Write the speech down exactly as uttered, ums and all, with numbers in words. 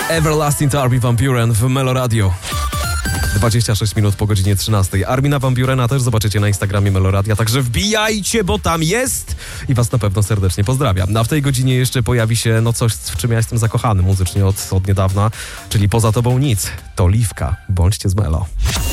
Everlasting to Armin van Buuren w Melo Radio. dwadzieścia sześć minut po godzinie trzynastej. Armina van Buurena też zobaczycie na Instagramie Meloradia, także wbijajcie, bo tam jest i was na pewno serdecznie pozdrawiam. A w tej godzinie jeszcze pojawi się no coś, w czym ja jestem zakochany muzycznie od, od niedawna, czyli Poza tobą nic. To Liwka. Bądźcie z Melo.